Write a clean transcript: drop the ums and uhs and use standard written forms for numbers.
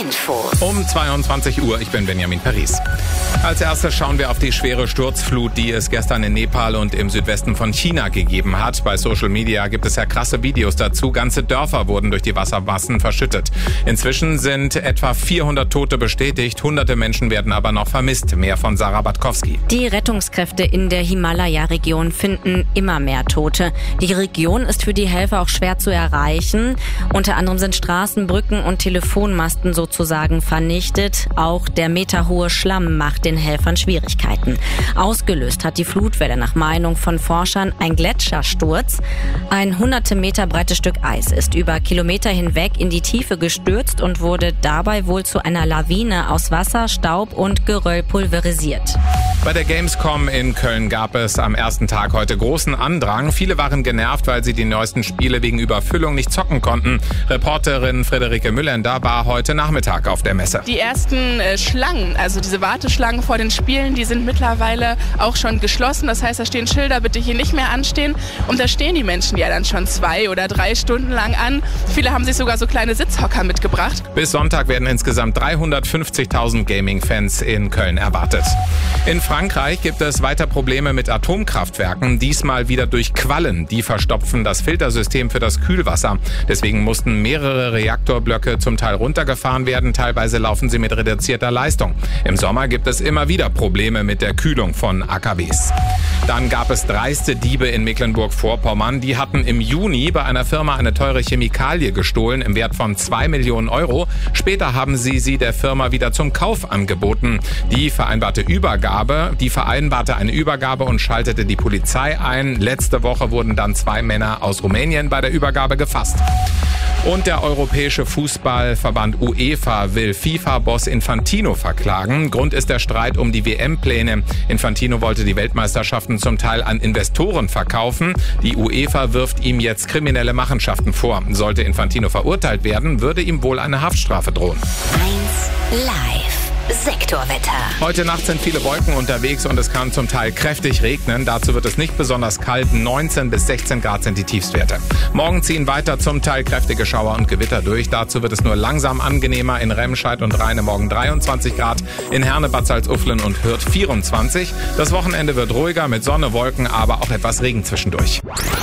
Info. Um 22 Uhr, ich bin Benjamin Paris. Als erstes schauen wir auf die schwere Sturzflut, die es gestern in Nepal und im Südwesten von China gegeben hat. Bei Social Media gibt es ja krasse Videos dazu. Ganze Dörfer wurden durch die Wassermassen verschüttet. Inzwischen sind etwa 400 Tote bestätigt. Hunderte Menschen werden aber noch vermisst. Mehr von Sarah Batkowski. Die Rettungskräfte in der Himalaya-Region finden immer mehr Tote. Die Region ist für die Helfer auch schwer zu erreichen. Unter anderem sind Straßen, Brücken und Telefonmasten sozusagen vernichtet. Auch der meterhohe Schlamm macht den Helfern Schwierigkeiten. Ausgelöst hat die Flutwelle nach Meinung von Forschern ein Gletschersturz. Ein hunderte Meter breites Stück Eis ist über Kilometer hinweg in die Tiefe gestürzt und wurde dabei wohl zu einer Lawine aus Wasser, Staub und Geröll pulverisiert. Bei der Gamescom in Köln gab es am ersten Tag heute großen Andrang. Viele waren genervt, weil sie die neuesten Spiele wegen Überfüllung nicht zocken konnten. Reporterin Friederike Müllender war heute Nachmittag auf der Messe. Die ersten Schlangen, also diese Warteschlangen vor den Spielen, die sind mittlerweile auch schon geschlossen. Das heißt, da stehen Schilder, bitte hier nicht mehr anstehen. Und da stehen die Menschen ja dann schon 2 oder 3 Stunden lang an. Viele haben sich sogar so kleine Sitzhocker mitgebracht. Bis Sonntag werden insgesamt 350.000 Gaming-Fans in Köln erwartet. In Frankreich gibt es weiter Probleme mit Atomkraftwerken, diesmal wieder durch Quallen. Die verstopfen das Filtersystem für das Kühlwasser. Deswegen mussten mehrere Reaktorblöcke zum Teil runtergefahren werden, teilweise laufen sie mit reduzierter Leistung. Im Sommer gibt es immer wieder Probleme mit der Kühlung von AKWs. Dann gab es dreiste Diebe in Mecklenburg-Vorpommern. Die hatten im Juni bei einer Firma eine teure Chemikalie gestohlen im Wert von 2 Millionen Euro. Später haben sie der Firma wieder zum Kauf angeboten. Die vereinbarte eine Übergabe und schaltete die Polizei ein. Letzte Woche wurden dann 2 Männer aus Rumänien bei der Übergabe gefasst. Und der Europäische Fußballverband UEFA will FIFA-Boss Infantino verklagen. Grund ist der Streit um die WM-Pläne. Infantino wollte die Weltmeisterschaften zum Teil an Investoren verkaufen. Die UEFA wirft ihm jetzt kriminelle Machenschaften vor. Sollte Infantino verurteilt werden, würde ihm wohl eine Haftstrafe drohen. 1 Live. Sektorwetter. Heute Nacht sind viele Wolken unterwegs und es kann zum Teil kräftig regnen. Dazu wird es nicht besonders kalt. 19 bis 16 Grad sind die Tiefstwerte. Morgen ziehen weiter zum Teil kräftige Schauer und Gewitter durch. Dazu wird es nur langsam angenehmer. In Remscheid und Rheine morgen 23 Grad. In Herne, Bad Salzuflen und Hürth 24. Das Wochenende wird ruhiger mit Sonne, Wolken, aber auch etwas Regen zwischendurch.